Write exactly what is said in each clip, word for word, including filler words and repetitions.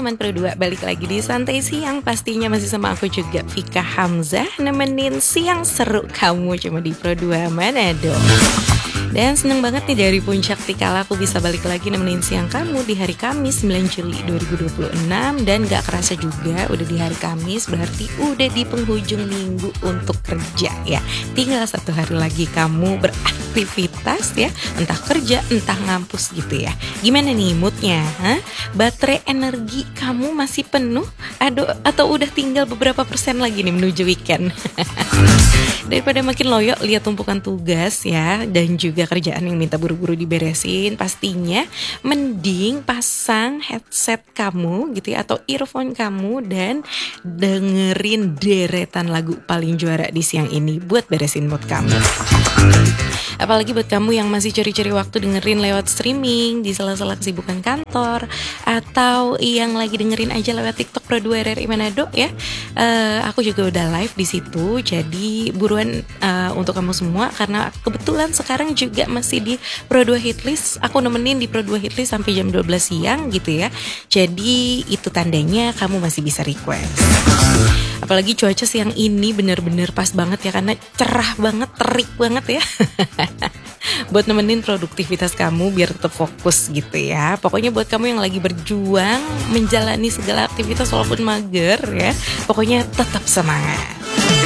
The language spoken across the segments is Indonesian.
teman Pro dua, balik lagi di Santai Siang. Pastinya masih sama aku juga, Vika Hamzah, nemenin siang seru kamu cuma di Pro dua Manado. Dan seneng banget nih dari puncak tikala aku bisa balik lagi nemenin siang kamu di hari Kamis sembilan Juli dua ribu dua puluh enam. Dan gak kerasa juga udah di hari Kamis, berarti udah di penghujung minggu untuk kerja ya. Tinggal satu hari lagi kamu beraktivitas ya, entah kerja, entah ngampus gitu ya. Gimana nih moodnya? Hah? Baterai energi kamu masih penuh? Aduh, atau udah tinggal beberapa persen lagi nih menuju weekend? Daripada makin loyo lihat tumpukan tugas ya, dan juga kerjaan yang minta buru-buru diberesin, pastinya mending pasang headset kamu gitu ya, atau earphone kamu, dan dengerin deretan lagu paling juara di siang ini buat beresin mood kamu. Apalagi buat kamu yang masih curi-curi waktu dengerin lewat streaming di sela-sela kesibukan kantor, atau yang lagi dengerin aja lewat TikTok Pro dua R R I Manado ya. Uh, aku juga udah live di situ, jadi buruan uh, untuk kamu semua, karena kebetulan sekarang juga masih di Pro dua Hitlist. Aku nemenin di Pro dua Hitlist sampai jam dua belas siang gitu ya. Jadi itu tandanya kamu masih bisa request. Apalagi cuaca siang ini bener-bener pas banget ya, karena cerah banget, terik banget ya. Buat nemenin produktivitas kamu biar tetap fokus gitu ya. Pokoknya buat kamu yang lagi berjuang menjalani segala aktivitas walaupun mager ya, pokoknya tetap semangat.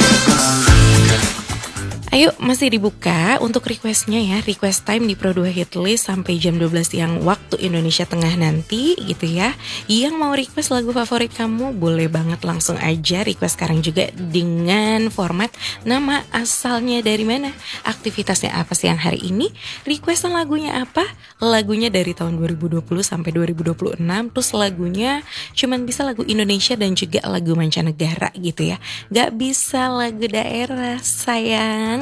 Ayo, masih dibuka untuk requestnya ya. Request time di Pro dua Hitlist sampai jam dua belas siang waktu Indonesia Tengah nanti gitu ya. Yang mau request lagu favorit kamu, boleh banget langsung aja request sekarang juga dengan format nama asalnya dari mana, aktivitasnya apa siang hari ini, requestan lagunya apa, lagunya dari tahun dua ribu dua puluh sampai dua ribu dua puluh enam, terus lagunya cuman bisa lagu Indonesia dan juga lagu mancanegara gitu ya. Gak bisa lagu daerah sayang.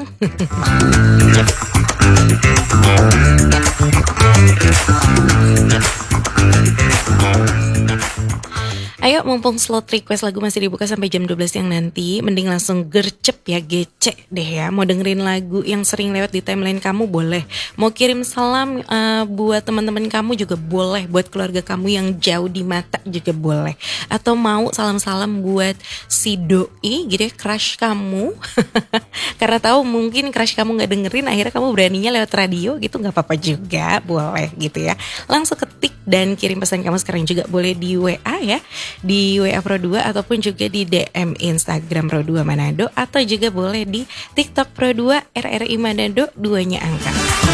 Ayo, mumpung slot request lagu masih dibuka sampai jam dua belas siang nanti, mending langsung gercep ya, gecek deh ya. Mau dengerin lagu yang sering lewat di timeline kamu boleh. Mau kirim salam uh, buat teman-teman kamu juga boleh. Buat keluarga kamu yang jauh di mata juga boleh. Atau mau salam-salam buat si doi gitu ya, crush kamu. Karena tahu mungkin crush kamu gak dengerin, akhirnya kamu beraninya lewat radio gitu, gak apa-apa juga, boleh gitu ya. Langsung ketik dan kirim pesan kamu sekarang juga boleh di W A ya, di W A Pro dua, ataupun juga di D M Instagram Pro dua Manado, atau juga boleh di TikTok Pro dua R R I Manado, duanya angka.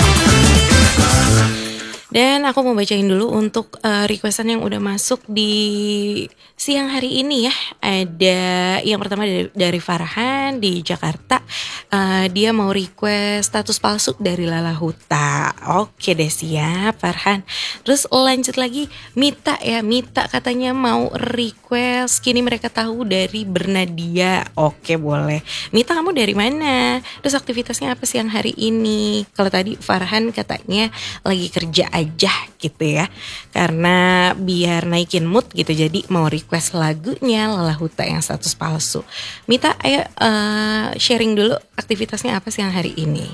Dan aku mau bacain dulu untuk uh, requestan yang udah masuk di siang hari ini ya. Ada yang pertama dari, dari Farhan di Jakarta. Uh, dia mau request status palsu dari Lala Huta. Oke deh, siap Farhan. Terus lanjut lagi Mita ya. Mita katanya mau request Kini Mereka Tahu dari Bernadia. Oke, boleh. Mita, kamu dari mana? Terus aktivitasnya apa siang hari ini? Kalau tadi Farhan katanya lagi kerja aja gitu ya, karena biar naikin mood gitu, jadi mau request lagunya Lala Huta yang status palsu. Mita, ayo uh, sharing dulu aktivitasnya apa siang hari ini.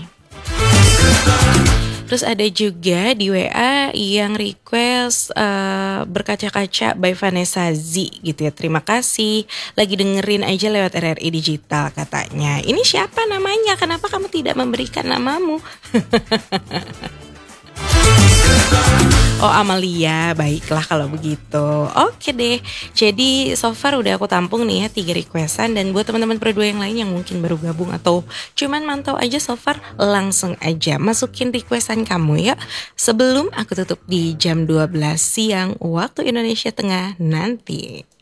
Terus ada juga di W A yang request uh, Berkaca-kaca by Vanessa Z gitu ya. Terima kasih, lagi dengerin aja lewat R R I Digital katanya. Ini siapa namanya? Kenapa kamu tidak memberikan namamu? Oh, Amalia, baiklah kalau begitu. Oke deh, jadi so far udah aku tampung nih ya tiga requestan. Dan buat teman-teman Pro dua yang lain yang mungkin baru gabung atau cuman mantau aja so far, langsung aja masukin requestan kamu ya, sebelum aku tutup di jam dua belas siang waktu Indonesia Tengah nanti.